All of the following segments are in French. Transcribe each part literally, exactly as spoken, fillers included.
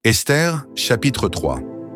Esther, chapitre trois.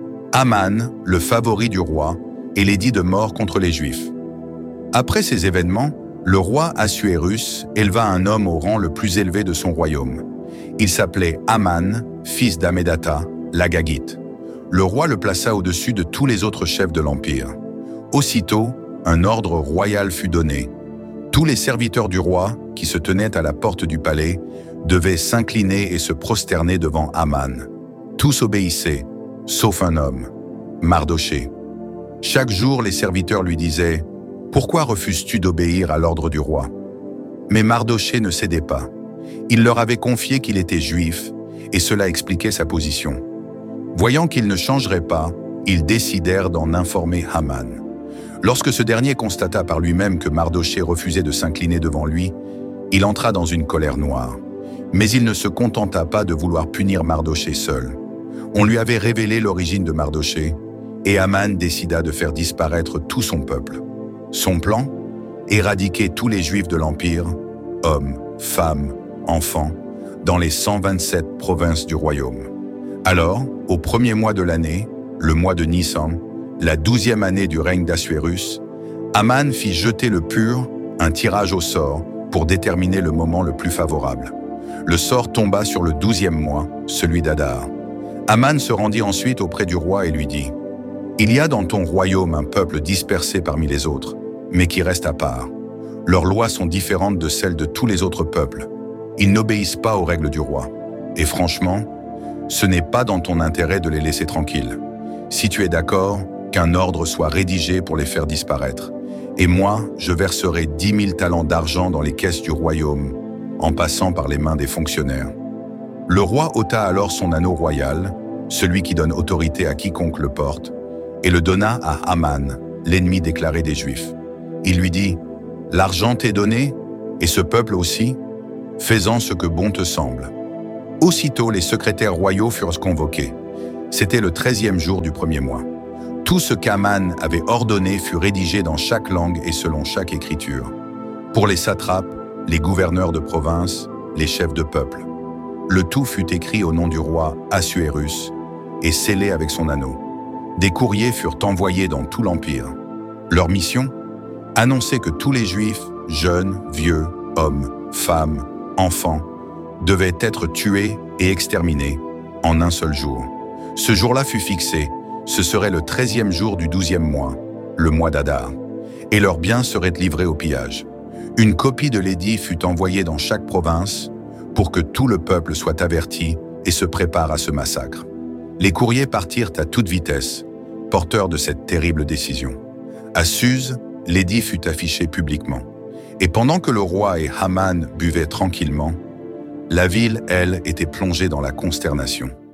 Aman, le favori du roi, et l'édit de mort contre les Juifs. Après ces événements, le roi Assuérus éleva un homme au rang le plus élevé de son royaume. Il s'appelait Aman, fils d'Amédatha, l'Agagite. Le roi le plaça au-dessus de tous les autres chefs de l'Empire. Aussitôt, un ordre royal fut donné. Tous les serviteurs du roi, qui se tenaient à la porte du palais, devaient s'incliner et se prosterner devant Aman. Tous obéissaient, sauf un homme, Mardochée. Chaque jour, les serviteurs lui disaient « Pourquoi refuses-tu d'obéir à l'ordre du roi ?» Mais Mardochée ne cédait pas. Il leur avait confié qu'il était juif, et cela expliquait sa position. Voyant qu'il ne changerait pas, ils décidèrent d'en informer Haman. Lorsque ce dernier constata par lui-même que Mardochée refusait de s'incliner devant lui, il entra dans une colère noire. Mais il ne se contenta pas de vouloir punir Mardochée seul. On lui avait révélé l'origine de Mardochée, et Haman décida de faire disparaître tout son peuple. Son plan? Éradiquer tous les Juifs de l'Empire, hommes, femmes, enfants, dans les cent vingt-sept provinces du royaume. Alors, au premier mois de l'année, le mois de Nissan, la douzième année du règne d'Assuérus, Haman fit jeter le pur, un tirage au sort, pour déterminer le moment le plus favorable. Le sort tomba sur le douzième mois, celui d'Adar. Haman se rendit ensuite auprès du roi et lui dit « Il y a dans ton royaume un peuple dispersé parmi les autres, mais qui reste à part. Leurs lois sont différentes de celles de tous les autres peuples. Ils n'obéissent pas aux règles du roi. Et franchement, ce n'est pas dans ton intérêt de les laisser tranquilles. Si tu es d'accord, qu'un ordre soit rédigé pour les faire disparaître. Et moi, je verserai dix mille talents d'argent dans les caisses du royaume, en passant par les mains des fonctionnaires. » Le roi ôta alors son anneau royal, celui qui donne autorité à quiconque le porte, et le donna à Haman, l'ennemi déclaré des Juifs. Il lui dit « L'argent t'est donné, et ce peuple aussi, fais-en ce que bon te semble. » Aussitôt, les secrétaires royaux furent convoqués. C'était le treizième jour du premier mois. Tout ce qu'Haman avait ordonné fut rédigé dans chaque langue et selon chaque écriture. Pour les satrapes, les gouverneurs de province, les chefs de peuple. Le tout fut écrit au nom du roi Assuérus et scellé avec son anneau. Des courriers furent envoyés dans tout l'Empire. Leur mission? Annoncer que tous les Juifs, jeunes, vieux, hommes, femmes, enfants, devaient être tués et exterminés en un seul jour. Ce jour-là fut fixé, ce serait le treizième jour du douzième mois, le mois d'Adar, et leurs biens seraient livrés au pillage. Une copie de l'édit fut envoyée dans chaque province pour que tout le peuple soit averti et se prépare à ce massacre. Les courriers partirent à toute vitesse, porteurs de cette terrible décision. À Suse, l'édit fut affiché publiquement. Et pendant que le roi et Haman buvaient tranquillement, la ville, elle, était plongée dans la consternation.